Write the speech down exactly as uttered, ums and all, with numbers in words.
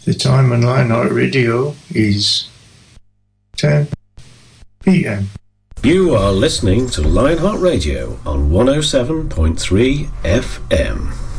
The time on Lionheart Radio is ten p.m. You are listening to Lionheart Radio on one oh seven point three F M.